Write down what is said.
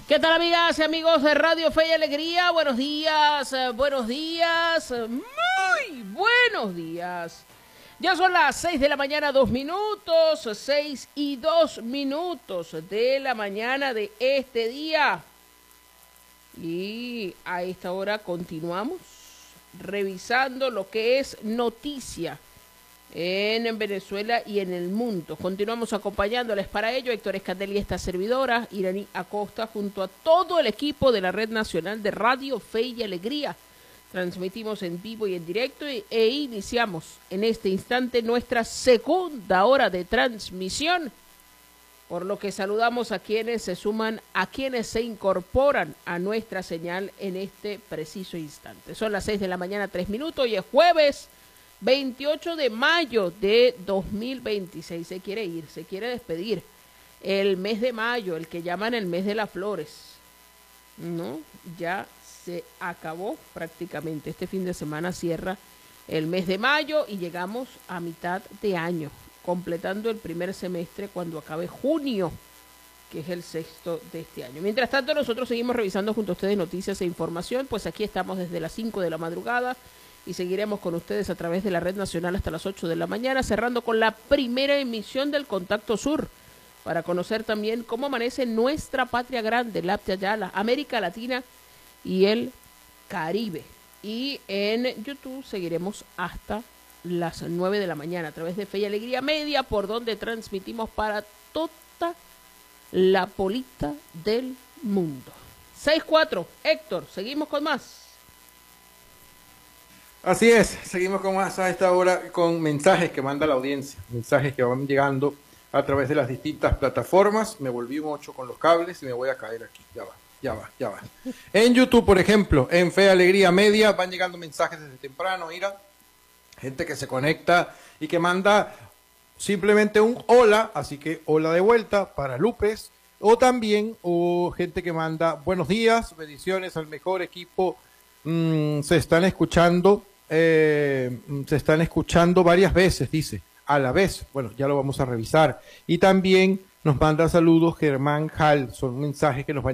¿Qué tal, amigas y amigos de Radio Fe y Alegría? Buenos días, muy buenos días. Ya son las 6 de la mañana, 2 minutos, 6 y 2 minutos de la mañana de este día. Y a esta hora continuamos revisando lo que es noticia en Venezuela y en el mundo. Continuamos acompañándoles para ello Héctor Escandel y esta servidora, Iraní Acosta, junto a todo el equipo de la Red Nacional de Radio Fe y Alegría. Transmitimos en vivo y en directo e iniciamos en este instante nuestra segunda hora de transmisión, por lo que saludamos a quienes se suman, a quienes se incorporan a nuestra señal en este preciso instante. Son las 6 de la mañana, 3 minutos, y es jueves 28 de mayo de 2026. Se quiere ir, se quiere despedir el mes de mayo, el que llaman el mes de las flores. No, ya se acabó prácticamente. Este fin de semana cierra el mes de mayo y llegamos a mitad de año, completando el primer semestre cuando acabe junio, que es el sexto de este año. Mientras tanto, nosotros seguimos revisando junto a ustedes noticias e información, pues aquí estamos desde las 5 de la madrugada y seguiremos con ustedes a través de la Red Nacional hasta las 8 de la mañana, cerrando con la primera emisión del Contacto Sur, para conocer también cómo amanece nuestra patria grande, la Yala, América Latina y el Caribe. Y en YouTube seguiremos hasta las 9 de la mañana a través de Fe y Alegría Media, por donde transmitimos para toda la polita del mundo. 6-4, Héctor, seguimos con más. Así es, seguimos con más a esta hora con mensajes que manda la audiencia, mensajes que van llegando a través de las distintas plataformas. Me volví un 8 con los cables y me voy a caer aquí, ya va. En YouTube, por ejemplo, en Fe Alegría Media van llegando mensajes desde temprano, mira, gente que se conecta y que manda simplemente un hola, así que hola de vuelta para Lupes, o también gente que manda buenos días, bendiciones al mejor equipo. Se están escuchando varias veces, dice, a la vez. Bueno, ya lo vamos a revisar. Y también nos manda saludos Germán Hall, son mensajes que nos van